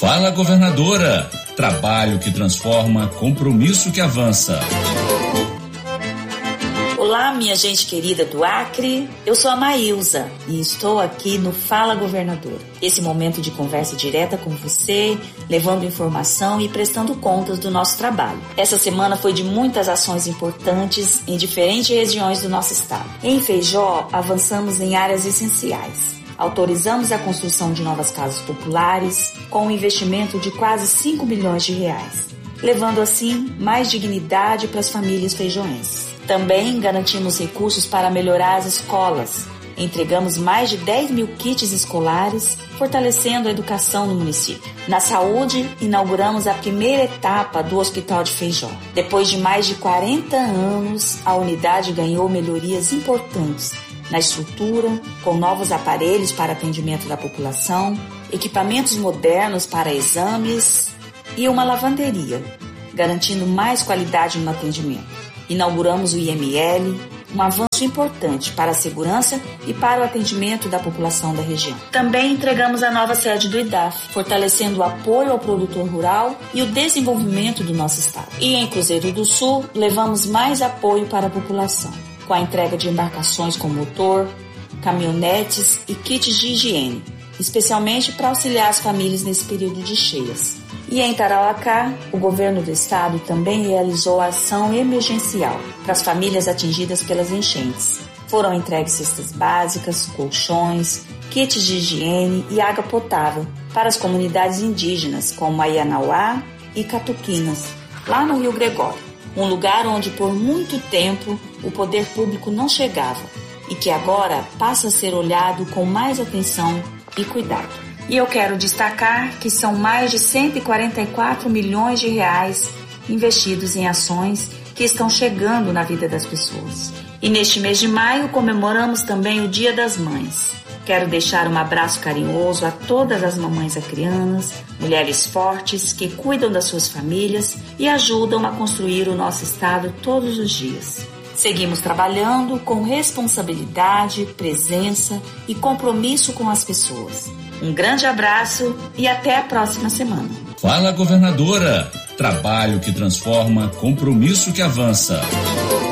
Fala, governadora. Trabalho que transforma, compromisso que avança. Olá, minha gente querida do Acre, eu sou a Maílza e estou aqui no Fala Governadora. Esse momento de conversa direta com você, levando informação e prestando contas do nosso trabalho. Essa semana foi de muitas ações importantes em diferentes regiões do nosso estado. Em Feijó, avançamos em áreas essenciais. Autorizamos a construção de novas casas populares com um investimento de quase 5 milhões de reais, levando assim mais dignidade para as famílias feijoenses. Também garantimos recursos para melhorar as escolas. Entregamos mais de 10 mil kits escolares, fortalecendo a educação no município. Na saúde, inauguramos a primeira etapa do Hospital de Feijó. Depois de mais de 40 anos, a unidade ganhou melhorias importantes na estrutura, com novos aparelhos para atendimento da população, equipamentos modernos para exames e uma lavanderia, garantindo mais qualidade no atendimento. Inauguramos o IML, um avanço importante para a segurança e para o atendimento da população da região. Também entregamos a nova sede do IDAF, fortalecendo o apoio ao produtor rural e o desenvolvimento do nosso estado. E em Cruzeiro do Sul, levamos mais apoio para a população, com a entrega de embarcações com motor, caminhonetes e kits de higiene, especialmente para auxiliar as famílias nesse período de cheias. E em Tarauacá, o governo do estado também realizou a ação emergencial para as famílias atingidas pelas enchentes. Foram entregues cestas básicas, colchões, kits de higiene e água potável para as comunidades indígenas como Aianauá e Catuquinas, lá no Rio Gregório, um lugar onde por muito tempo o poder público não chegava e que agora passa a ser olhado com mais atenção e cuidado. E eu quero destacar que são mais de 144 milhões de reais investidos em ações que estão chegando na vida das pessoas. E neste mês de maio comemoramos também o Dia das Mães. Quero deixar um abraço carinhoso a todas as mamães acrianas, mulheres fortes que cuidam das suas famílias e ajudam a construir o nosso estado todos os dias. Seguimos trabalhando com responsabilidade, presença e compromisso com as pessoas. Um grande abraço e até a próxima semana. Fala, governadora. Trabalho que transforma, compromisso que avança.